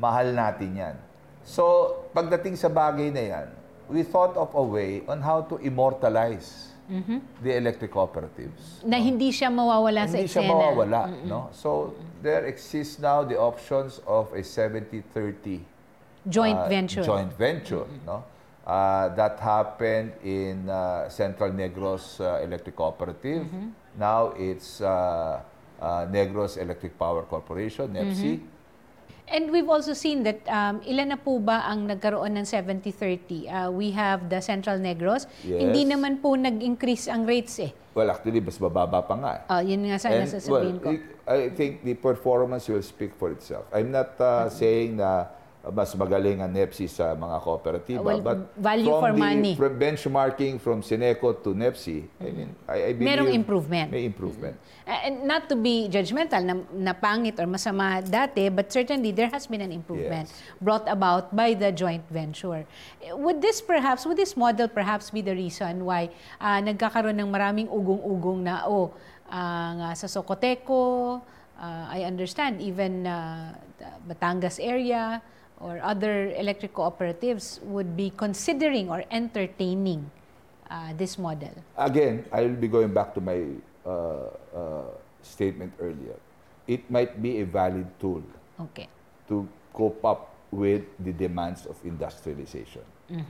mahal natin yan. So, pagdating sa bagay na yan, we thought of a way on how to immortalize the electric cooperatives. Na hindi siya mawawala sa eksena. Hindi siya mawawala. No? So, there exists now the options of a 70-30 joint venture. No? That happened in Central Negros Electric Cooperative. Now it's Negros Electric Power Corporation, NEPC. And we've also seen that ilan na po ba ang nagkaroon ng 70-30? We have the Central Negros. Yes. Hindi naman po nag-increase ang rates eh. Well, actually, mas bababa pa nga. Yun nga sana sasabihin ko. I think the performance will speak for itself. I'm not saying na mas magaling ang NEPC sa mga kooperatiba. Well, but value for money. From benchmarking from Sineco to NEPC, I mean, I believe Merong improvement. May improvement. And not to be judgmental na pangit or masama dati, but certainly there has been an improvement brought about by the joint venture. Would this model perhaps be the reason why nagkakaroon ng maraming ugong-ugong na sa Socoteco, I understand even Batangas area or other electric cooperatives would be considering or entertaining this model? Again, I will be going back to my statement earlier. It might be a valid tool to cope up with the demands of industrialization.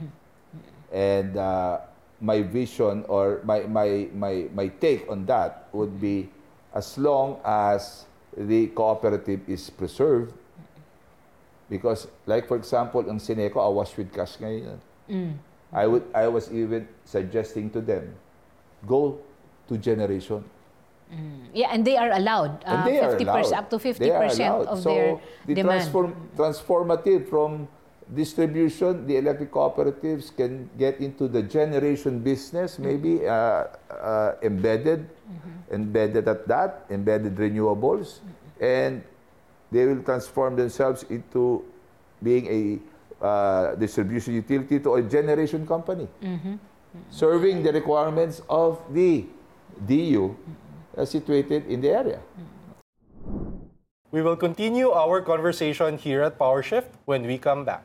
And my vision or my take on that would be, as long as the cooperative is preserved, because like for example in Sineco, awas with cash ngayon. I was even suggesting to them, go to generation. Yeah, and they are allowed. 50% up to 50% of their demand. So transformative from distribution, the electric cooperatives can get into the generation business, maybe embedded at that, embedded renewables, and they will transform themselves into being a distribution utility to a generation company, serving the requirements of the DU situated in the area. We will continue our conversation here at PowerShift when we come back.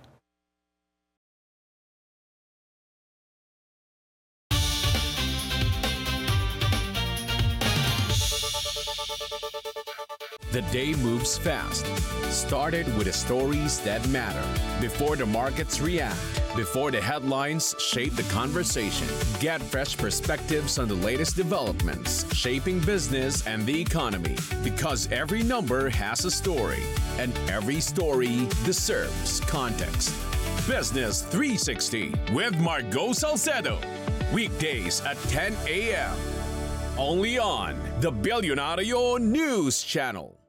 The day moves fast. Started with the stories that matter. Before the markets react, before the headlines shape the conversation. Get fresh perspectives on the latest developments, shaping business and the economy. Because every number has a story, and every story deserves context. Business 360 with Margo Salcedo. Weekdays at 10 a.m. Only on the Billionario News Channel.